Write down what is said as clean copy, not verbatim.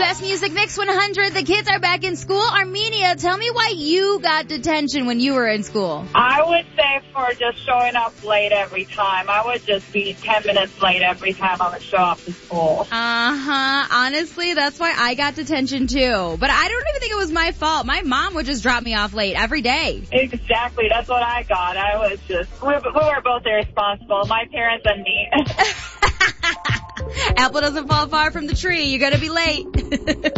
Best Music Mix 100. The kids are back in school. Armenia, tell me why you got detention when you were in school. I would say for just showing up late every time. I would just be 10 minutes late every time I would show up to school. Uh-huh. Honestly, that's why I got detention too. But I don't even think it was my fault. My mom would just drop me off late every day. Exactly. That's what I got. We were both irresponsible, my parents and me. Apple doesn't fall far from the tree. You're going to be late.